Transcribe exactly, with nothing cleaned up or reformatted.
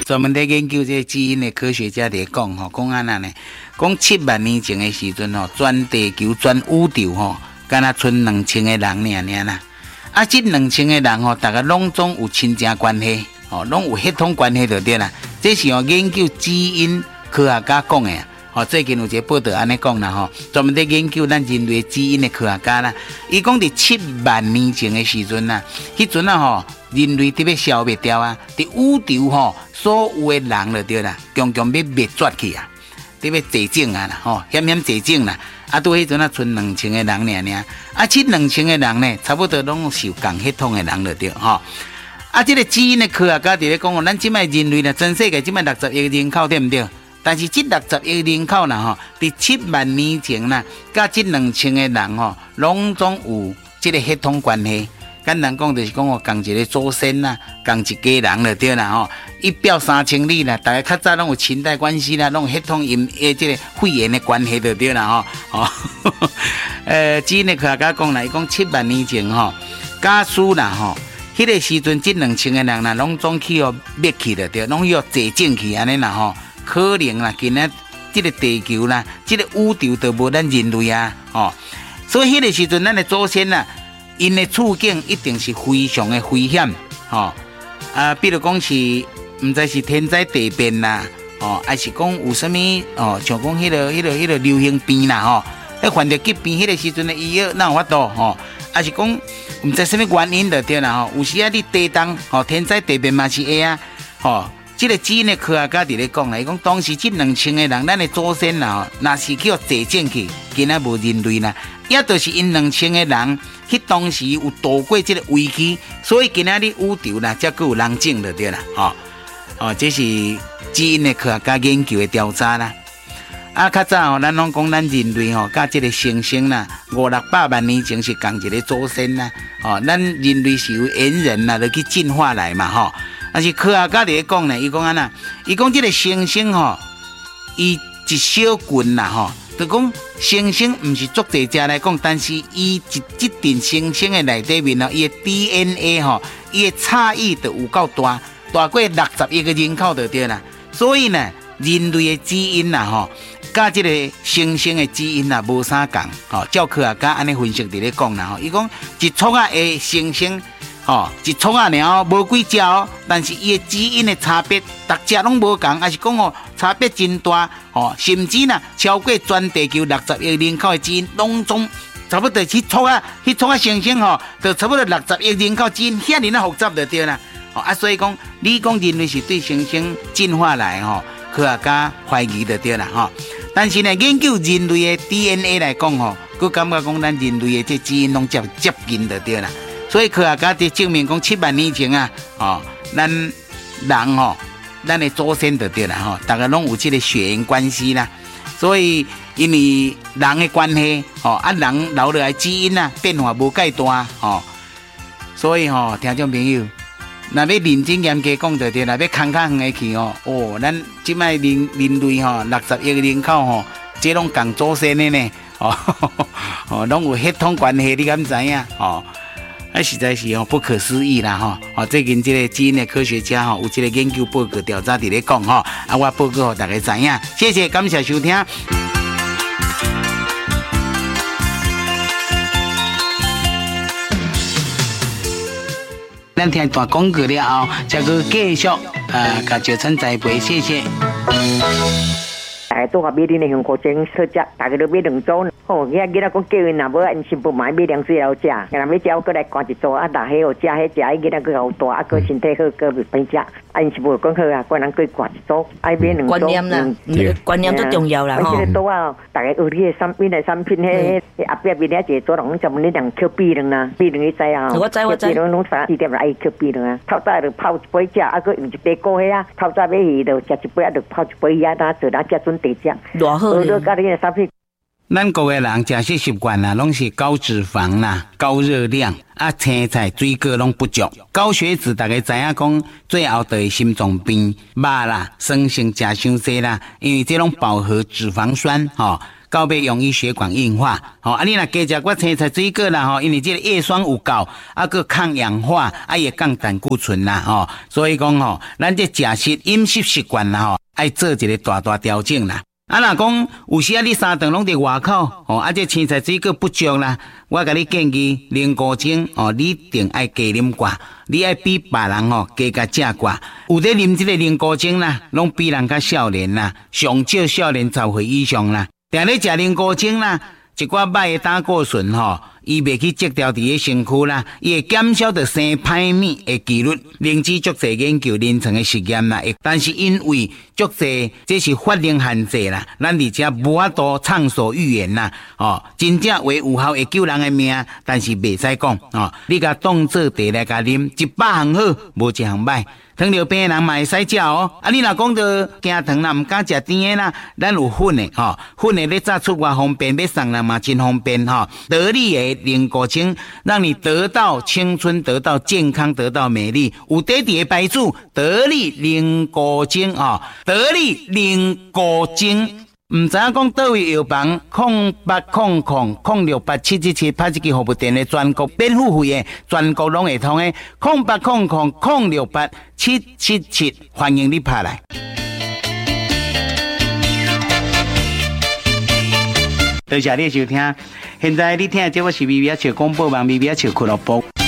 专门在研究这基因的科学家在讲吼，讲安那呢？讲七万年前的时阵吼，全地球全宇宙吼，敢若剩两千个人尔尔啦。啊，这两千个人吼，大家拢总有亲情关系，吼，拢有血统关系就对啦。这是用研究基因科学家讲的。哦，最近有一个报道安尼讲啦，吼，专门在研究咱人类基因的科学家啦，伊讲伫七万年前的时阵呐，迄阵啊吼，人类特别消灭掉啊，伫宇宙吼，所有的人就对啦，强强要灭绝去啊，特别绝种啊啦，吼，险险绝种啦，啊，拄迄阵啊，剩两千个人尔尔，啊，这两千个人呢，差不多拢是有共血统的人就对，吼。啊，这个基因的科学家伫咧讲哦，咱即摆人类啦，全世界即摆六十亿人口对毋对？但是这六十亿人口啦吼，伫七万年前啦，甲这两千个人吼，拢总有这个血统关系。简单讲就是讲哦，共一个祖先啦，共一家人就对啦吼。一表三千里啦，大家较早拢有亲代关系啦，拢有血统因诶这个血缘的关系就对啦吼。哦，呃，基因的科学家讲啦，伊讲七万年前吼，假使啦吼，迄个时阵这两千个人啦，拢总去哦灭去就对，拢要绝种去安尼啦吼。可能啦，今仔这个地球啦，这个宇宙都无咱人类啊，哦，所以迄个时阵，咱的祖先啦，因的处境一定是非常的危险，哦，啊，比如讲是，唔知是天灾地变啦，哦，还是讲有啥物哦，像讲迄个、迄个、迄个流行病啦，吼，迄患着疾病，迄个时阵的医药哪有法度，吼，还是讲唔知啥物原因就对啦，吼，有时啊你地动，吼，天灾地变嘛是会啊，吼。这个基因的科学家伫咧讲啦，伊讲当时这两千个人，咱的祖先啦，若是叫绝种去，今仔无人类啦，也就是因两千个人，迄当时有度过这个危机，所以今仔日宇宙啦，才够有人种就对啦，吼，哦，这是基因的科学家研究的调查啦。啊，较早吼，咱拢讲咱人类吼，甲这个猩猩啦，五六百万年前是共一个祖先啦，哦，咱人类是由猿人啦，就去进化来嘛，吼。但是科学家咧讲呢，伊讲安那，伊讲这个猩猩吼，伊一小群啦吼，就讲猩猩唔是作者家来讲，但是伊一一定猩猩的内底面吼，伊的 D N A 吼，伊的差异就有够大，大过六十亿个人口就对啦。所以呢，人类的基因啦吼，甲这个猩猩的基因啦无啥共吼。照科学家安尼分析伫咧讲啦吼，伊讲一撮啊的猩猩。哦，一撮啊鸟无几只哦，但是伊的基因的差别，逐只拢无共，还是讲哦差别真大哦，甚至呢超过全地球六十亿人口的基因，拢总差不多一撮啊，一撮啊猩猩吼，就差不多六十亿人口基因，遐尼啊复杂就对啦。哦啊，所以讲你讲人类是对猩猩进化来吼，科学家怀疑就对啦吼。但是呢，研究人类的 D N A 来讲吼，佮感觉讲咱人类的这基因拢接接近就对啦。所以科学家伫证明讲七万年前啊，哦，咱人吼、哦，咱的祖先就对啦吼，大家拢有这个血缘关系啦。所以因为人的关系，吼、哦、啊人留落来基因啊变化无介大，吼、哦，所以吼、哦、听众朋友，若要认真严格讲就对啦，要看较远的去哦，哦，咱即摆人人类吼六十亿人口吼，这拢共祖先的呢，哦哦，拢有血统关系，你敢知影？哦。啊，实在是哦不可思议啦吼！哦，最近这个基因的科学家吼，有这个研究报告调查伫咧讲吼，啊，我报告互大家知影。谢谢，感谢收听。咱听一段广告了后，再去继续呃，甲石川栽培，谢谢。 大家都话买恁的香菇蒸小食，大家都买两组。哦，遐囡仔讲叫因若无因新不买买两水来食，若要食我过来赶一组，啊，大迄有食迄食，迄囡仔佫好大，啊，佫身体好，佫袂歹食。啊，因是无讲好啊，个人佫赶一组，爱买两组。观念啦，观念最重要啦吼。而且都啊，大家有你的产品的产品，迄迄后壁边遐一组，拢专门咧两 Q 比两啦，比两你知啊？我知我知。拢拢三四点来 Q 比两啊，透早就泡一杯食，啊，佫用一杯果迄啊，透早要去就食一杯，啊，就泡一杯啊，呾做呾食准地食。偌好咧！ 咱国个人食食习惯啦，拢是高脂肪啦、高热量啊，青菜、水果拢不足，高血脂，大家知影讲，最后就会心脏病、肉啦、酸性食伤济啦，因为这种饱和脂肪酸吼。 到尾用于血管硬化。吼、哦，啊，你若加食我青菜水果啦，吼，因为这个叶酸有够，啊，个抗氧化，啊，也降胆固醇啦，吼、哦，所以讲吼，咱这食食饮食习惯啦，吼，爱做一个大大调整啦。啊，若讲有时啊，你三顿拢伫外口，哦，啊，这青菜水果不足啦，我甲你建议，零酒精哦，你一定爱加啉寡，你爱比别人吼加甲食寡。有咧啉这个零酒精啦，拢比人较少年啦，上少少年十岁以上啦。定咧食零酒精啦，一寡歹的胆固醇吼，伊袂去积掉伫个身躯啦，伊会减少着生歹物的几率。灵芝足侪研究临床的实验啦，但是因为足侪这是法令限制啦，咱而且无法度畅所欲言啦。哦，真正话有效会救人的命，但是袂使讲哦。你甲当做茶来甲啉，一百项好，无一项歹。糖尿病的人嘛会使食哦。啊，你若讲到惊糖啦，唔敢食甜的啦，咱有粉的吼、哦，粉的咧炸出外方便，要送人嘛真方便哈、哦。得力的零酒精，让你得到青春，得到健康，得到美丽。有爹地的白主，得力零酒精啊、哦，得力零酒精。唔知影讲倒位药房空八空空空六八七七七，拍一支服务电的全国免付费的，全国拢会通的空八空空空六八七七七，欢迎你拍来。多谢你收听，现在你听的这我是微微笑广播网微微笑俱乐部。